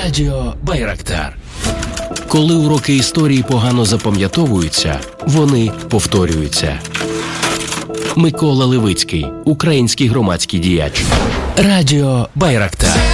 Радіо Байрактар. Коли уроки історії погано запам'ятовуються, вони повторюються. Микола Левицький, український громадський діяч. Радіо Байрактар.